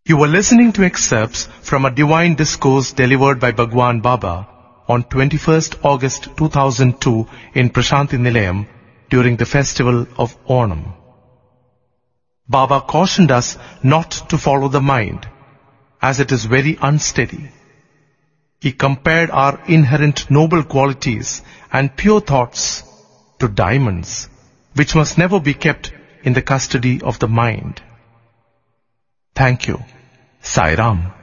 You were listening to excerpts from a divine discourse delivered by Bhagwan Baba on 21st August 2002 in Prashanti Nilayam during the festival of Onam. Baba cautioned us not to follow the mind, as it is very unsteady. He compared our inherent noble qualities and pure thoughts to diamonds, which must never be kept in the custody of the mind. Thank you. Sai Ram.